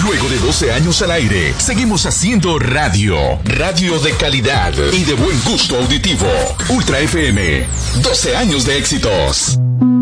Luego de 12 años al aire, seguimos haciendo radio. Radio de calidad y de buen gusto auditivo. Ultra FM. 12 años de éxitos.